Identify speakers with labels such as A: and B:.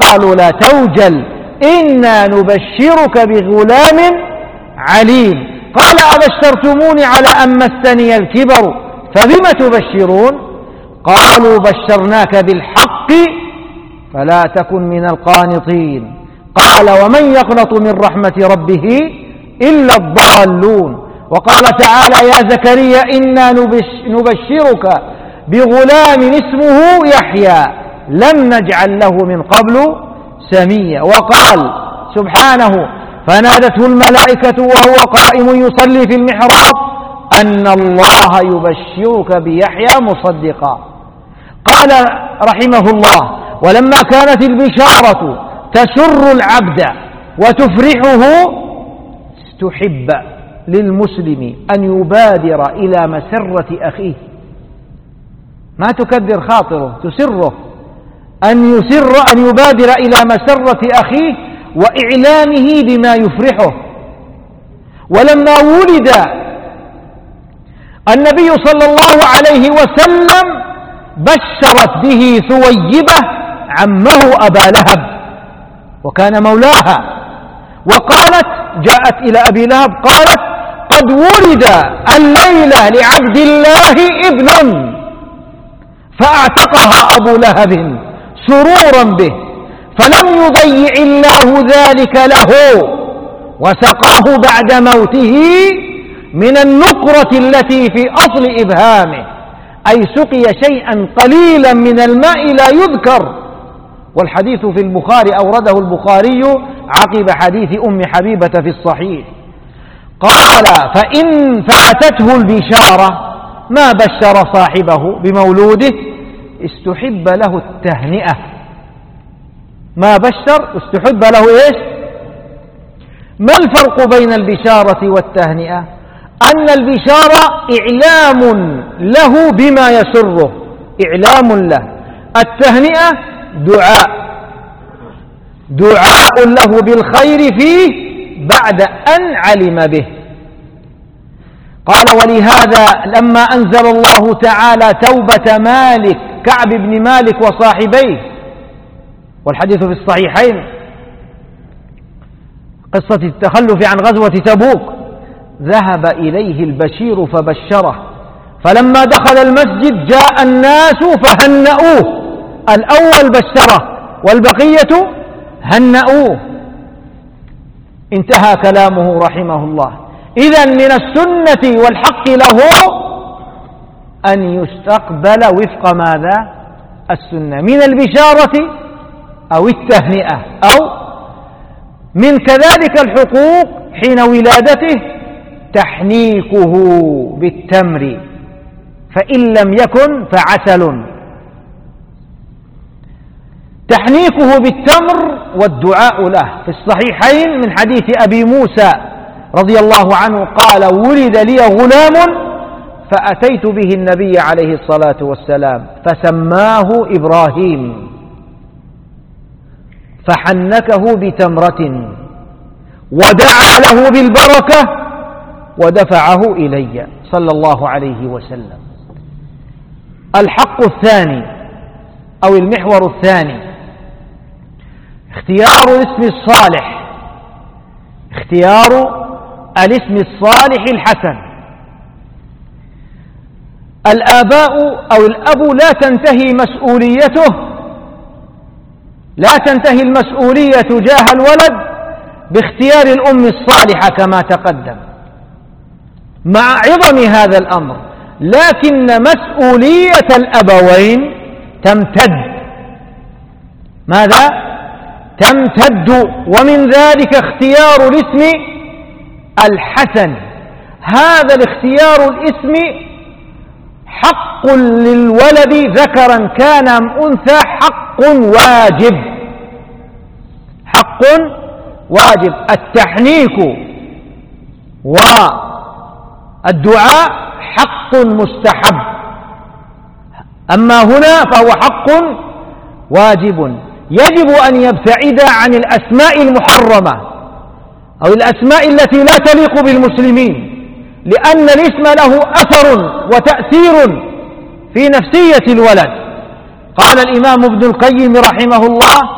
A: قالوا لا توجل إنا نبشرك بغلام عليم. قال أبشرتموني على أن مسني الكبر فبم تبشرون؟ قالوا بشرناك بالحق فلا تكن من القانطين. قال ومن يقنط من رحمة ربه إلا الضالون. وقال تعالى يا زكريا إنا نبشرك بغلام اسمه يحيى لم نجعل له من قبل سميا. وقال سبحانه فنادته الملائكة وهو قائم يصلي في المحراب أن الله يبشرك بيحيى مصدقا. قال رحمه الله ولما كانت البشارة تسر العبد وتفرحه استحب للمسلم أن يبادر إلى مسرة أخيه، ما تكدر خاطره، تسره، أن يبادر إلى مسرة أخيه وإعلامه بما يفرحه. ولما ولد النبي صلى الله عليه وسلم بشرت به ثويبة عمه أبا لهب وكان مولاها، وقالت جاءت إلى أبي لهب قالت قد ولد الليلة لعبد الله ابن، فأعتقها أبو لهب سرورا به، فلم يضيع الله ذلك له وسقاه بعد موته من النقرة التي في أصل إبهامه، أي سقي شيئا قليلا من الماء لا يذكر. والحديث في البخاري أورده البخاري عقب حديث أم حبيبة في الصحيح. قال فإن فاتته البشارة ما بشر صاحبه بمولوده استحب له التهنئة. ما بشر استحب له إيش؟ ما الفرق بين البشارة والتهنئة؟ أن البشارة إعلام له بما يسره، إعلام له. التهنئة دعاء له بالخير فيه بعد أن علم به. قال ولهذا لما أنزل الله تعالى توبة مالك كعب بن مالك وصاحبيه، والحديث في الصحيحين قصة التخلف عن غزوة تبوك، ذهب إليه البشير فبشره، فلما دخل المسجد جاء الناس فهنأوه، الأول بشره والبقية هنأوه. انتهى كلامه رحمه الله. إذن من السنة والحق له أن يستقبل وفق ماذا؟ السنة، من البشارة أو التهنئة، أو من كذلك الحقوق حين ولادته تحنيكه بالتمر، فإن لم يكن فعسل. تحنيكه بالتمر والدعاء له في الصحيحين من حديث أبي موسى رضي الله عنه قال ولد لي غلام فأتيت به النبي عليه الصلاة والسلام فسماه إبراهيم فحنكه بتمرة ودعا له بالبركة ودفعه إلي صلى الله عليه وسلم. الحق الثاني أو المحور الثاني اختيار الاسم الصالح، اختيار الاسم الصالح الحسن. الآباء أو الأب لا تنتهي المسؤولية تجاه الولد باختيار الأم الصالحة كما تقدم مع عظم هذا الأمر، لكن مسؤولية الأبوين تمتد. ماذا؟ تمتد، ومن ذلك اختيار الاسم الحسن. هذا الاختيار الاسم حق للولد ذكرا كان أم أنثى، حق واجب، حق واجب. التحنيك والدعاء حق مستحب، أما هنا فهو حق واجب. يجب أن يبتعد عن الأسماء المحرمة أو الأسماء التي لا تليق بالمسلمين، لأن الاسم له أثر وتأثير في نفسية الولد. قال الإمام ابن القيم رحمه الله